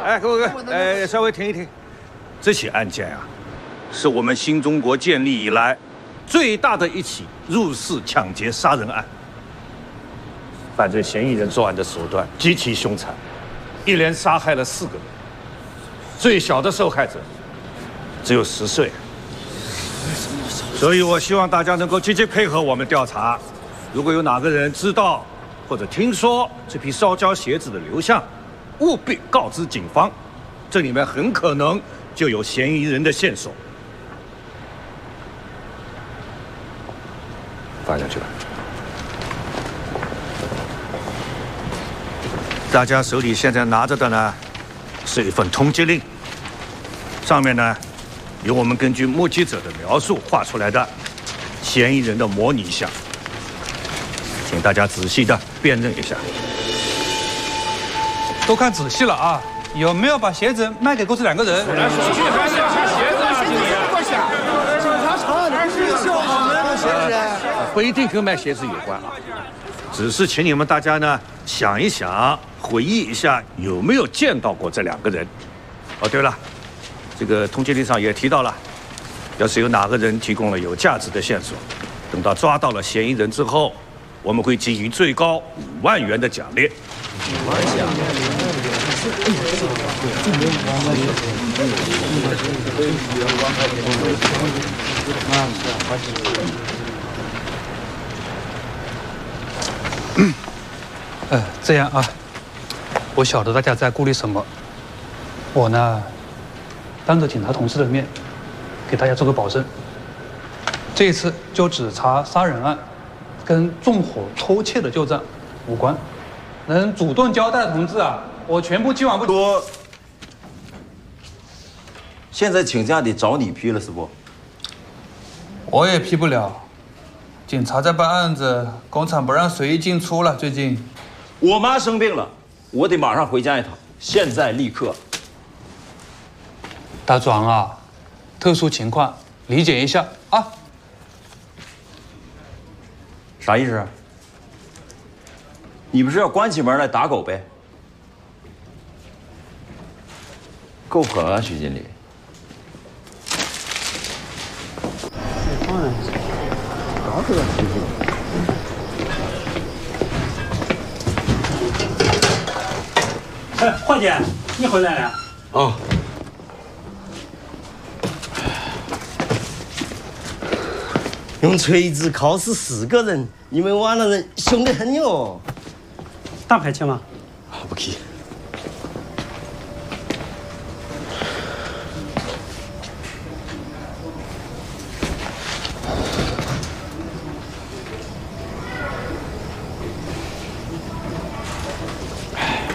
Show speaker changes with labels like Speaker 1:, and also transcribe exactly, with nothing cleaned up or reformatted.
Speaker 1: 哎，各位各位，哎，稍微停一停。这起案件啊，是我们新中国建立以来最大的一起入室抢劫杀人案。犯罪嫌疑人作案的手段极其凶残，一连杀害了四个人，最小的受害者只有十岁。所以我希望大家能够积极配合我们调查。如果有哪个人知道或者听说这批烧焦鞋子的流向，务必告知警方，这里面很可能就有嫌疑人的线索。放下去吧。大家手里现在拿着的呢，是一份通缉令，上面呢有我们根据目击者的描述画出来的嫌疑人的模拟像，请大家仔细的辨认一下。
Speaker 2: 都看仔细了啊，有没有把鞋子卖给过这两个人？
Speaker 3: 来，手续还是要查鞋子啊，经理。快下！警察查你是笑我们鞋子，
Speaker 1: 不一定跟卖鞋子有关啊，只是请你们大家呢想一想，回忆一下有没有见到过这两个人。哦，对了，这个通缉令上也提到了，要是有哪个人提供了有价值的线索，等到抓到了嫌疑人之后，我们会给予最高五万元的奖励。五万奖励。
Speaker 2: 呃，这样啊，我晓得大家在顾虑什么，我呢，当着警察同事的面，给大家做个保证，这一次就只查杀人案，跟纵火偷窃的旧账无关。能主动交代的同志啊，我全部既往不
Speaker 4: 多。现在请假得找你批了是不？
Speaker 2: 我也批不了。警察在办案子，工厂不让随意进出了。最近，
Speaker 4: 我妈生病了，我得马上回家一趟，现在立刻。
Speaker 2: 大壮啊，特殊情况理解一下啊。
Speaker 4: 啥意思？你不是要关起门来打狗呗？够狠啊，徐经理！
Speaker 5: 哎，焕姐，你回来了？
Speaker 4: 哦。
Speaker 6: 用锤子铐死四个人，你们瓦剌人凶得很哟。
Speaker 5: 大排气吗？
Speaker 4: 不去。